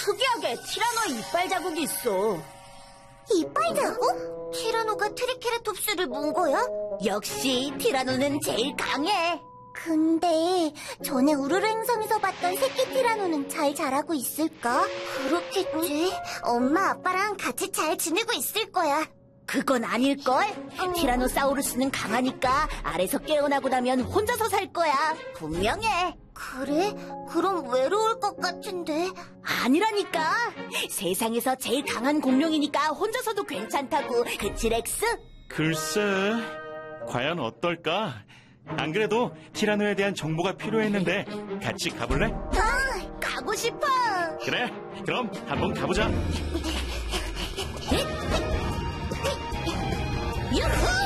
특이하게 티라노 이빨 자국이 있어. 이빨 자국? 티라노가 트리케라톱스를 문 거야? 역시 티라노는 제일 강해. 근데 전에 우르르 행성에서 봤던 새끼 티라노는 잘 자라고 있을까? 그렇겠지. 엄마 아빠랑 같이 잘 지내고 있을 거야. 그건 아닐걸? 티라노사우루스는 강하니까 알에서 깨어나고 나면 혼자서 살 거야. 분명해. 그래? 그럼 외로울 것 같은데. 아니라니까. 세상에서 제일 강한 공룡이니까 혼자서도 괜찮다고. 그치, 렉스? 글쎄, 과연 어떨까? 안 그래도 티라노에 대한 정보가 필요했는데 같이 가볼래? 가고 싶어. 그래, 그럼 한번 가보자. 유후!